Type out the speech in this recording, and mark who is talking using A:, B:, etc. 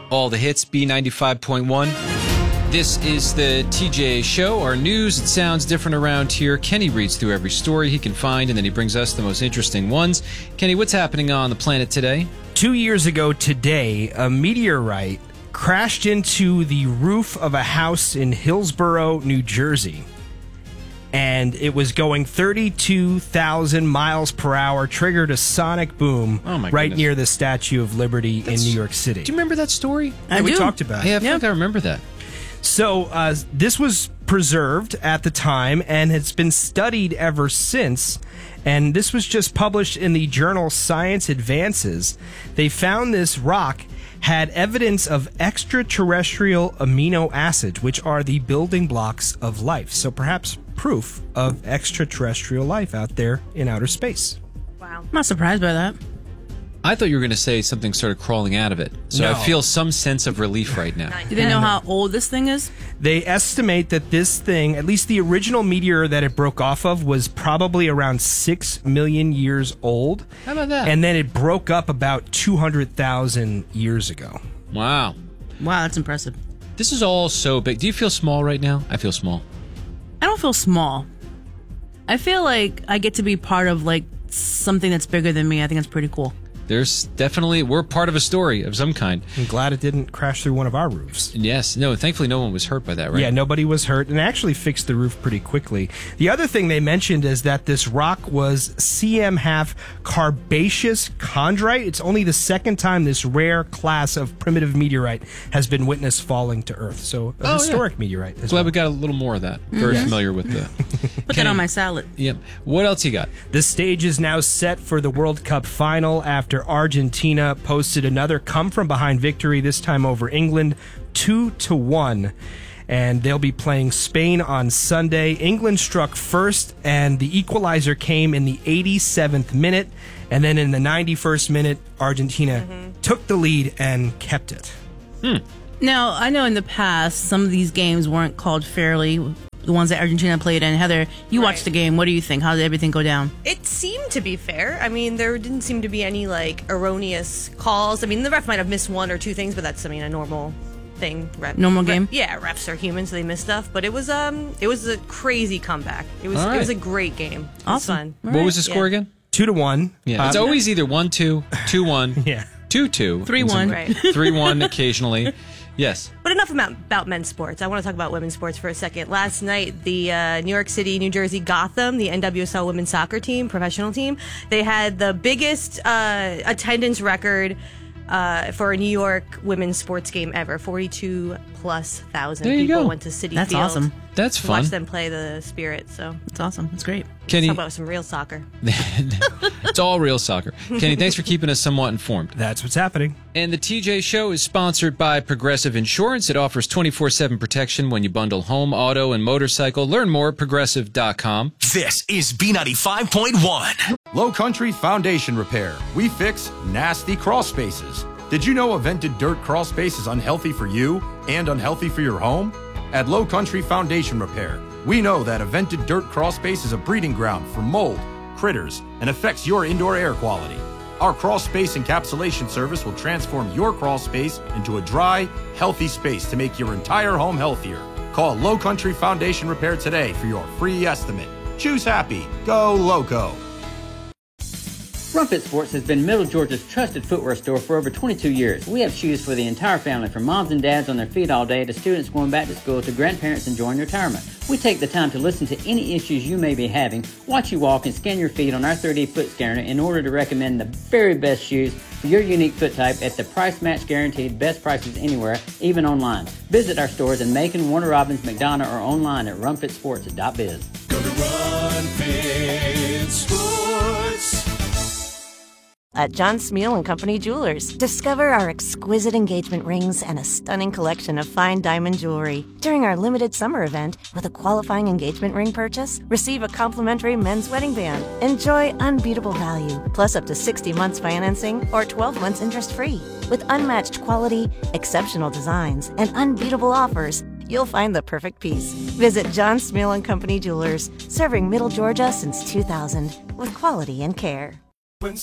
A: All the hits, B95.1. This is the TJ Show. Our news, it sounds different around here. Kenny reads through every story he can find, and then he brings us the most interesting ones. Kenny, what's happening on the planet today?
B: 2 years ago today, a meteorite crashed into the roof of a house in Hillsborough, New Jersey. And it was going 32,000 miles per hour, triggered a sonic boom right near the Statue of Liberty in New York City.
A: Do you remember that story?
B: We talked about it.
A: Yeah, I think I remember that.
B: So this was preserved at the time and has been studied ever since. And this was just published in the journal Science Advances. They found this rock had evidence of extraterrestrial amino acids, which are the building blocks of life. So perhaps proof of extraterrestrial life out there in outer space.
C: Wow.
D: I'm not surprised by that.
A: I thought you were going to say something started crawling out of it. So
B: No.
A: I feel some sense of relief right now.
D: Do they know how old this thing is?
B: They estimate that this thing, at least the original meteor that it broke off of, was probably around 6 million years old.
A: How about that?
B: And then it broke up about 200,000 years ago.
A: Wow.
D: Wow, that's impressive.
A: This is all so big. Do you feel small right now? I feel small.
D: I don't feel small. I feel like I get to be part of like something that's bigger than me. I think that's pretty cool.
A: There's definitely, we're part of a story of some kind.
B: I'm glad it didn't crash through one of our roofs.
A: Yes. No, thankfully no one was hurt by that, right?
B: Yeah, nobody was hurt, and actually fixed the roof pretty quickly. The other thing they mentioned is that this rock was CM1/2 carbaceous chondrite. It's only the second time this rare class of primitive meteorite has been witnessed falling to Earth. So a historic meteorite as
A: Glad
B: well.
A: we got a little more of that. Very familiar with the...
D: Put that on my salad.
A: Yep. What else you got?
B: The stage is now set for the World Cup final after Argentina posted another come-from-behind victory, this time over England, 2-1. And they'll be playing Spain on Sunday. England struck first, and the equalizer came in the 87th minute. And then in the 91st minute, Argentina took the lead and kept it.
D: Now, I know in the past, some of these games weren't called fairly. The ones that Argentina played in. Heather, you watched the game. What do you think? How did everything go down?
C: It seemed to be fair. I mean, there didn't seem to be any, like, erroneous calls. I mean, the ref might have missed one or two things, but that's, I mean, a normal thing.
D: Normal game?
C: Yeah, refs are human, so they miss stuff. But it was a crazy comeback. It was
A: right.
C: It was a great game. It was
D: Awesome.
C: fun.
A: What was the score again?
B: 2-1.
A: Yeah. It's always either 1-2, 2-1,
B: Yeah.
A: 2-2.
D: 3-1.
C: Right.
A: 3-1 occasionally. Yes.
C: But enough about men's sports. I want to talk about women's sports for a second. Last night, the New York City, New Jersey Gotham, the NWSL women's soccer team, professional team, they had the biggest attendance record for a New York women's sports game ever. 42,000+
A: There you
C: people
A: go.
C: went to Citi
D: That's
C: Field
D: awesome.
A: That's
C: to
A: fun.
C: watch them play the Spirit. So
D: That's awesome. That's great.
A: Kenny,
C: talk about some real soccer.
A: it's all real soccer. Kenny, thanks for keeping us somewhat informed.
B: That's what's happening.
A: And the TJ Show is sponsored by Progressive Insurance. It offers 24/7 protection when you bundle home, auto, and motorcycle. Learn more at progressive.com.
E: This is B95.1.
F: Low Country Foundation Repair. We fix nasty crawl spaces. Did you know a vented dirt crawl space is unhealthy for you and unhealthy for your home? At Low Country Foundation Repair, we know that a vented dirt crawl space is a breeding ground for mold, critters, and affects your indoor air quality. Our crawl space encapsulation service will transform your crawl space into a dry, healthy space to make your entire home healthier. Call Low Country Foundation Repair today for your free estimate. Choose happy. Go Loco.
G: Rumfit Sports has been Middle Georgia's trusted footwear store for over 22 years. We have shoes for the entire family, from moms and dads on their feet all day to students going back to school to grandparents enjoying retirement. We take the time to listen to any issues you may be having, watch you walk, and scan your feet on our 3D foot scanner in order to recommend the very best shoes for your unique foot type at the price match guaranteed, best prices anywhere, even online. Visit our stores in Macon, Warner Robins, McDonough, or online at runfitsports.biz.
E: Go to Run Fit Sports.
H: At John Smeal & Company Jewelers, discover our exquisite engagement rings and a stunning collection of fine diamond jewelry. During our limited summer event, with a qualifying engagement ring purchase, receive a complimentary men's wedding band. Enjoy unbeatable value, plus up to 60 months financing or 12 months interest-free. With unmatched quality, exceptional designs, and unbeatable offers, you'll find the perfect piece. Visit John Smeal & Company Jewelers, serving Middle Georgia since 2000, with quality and care.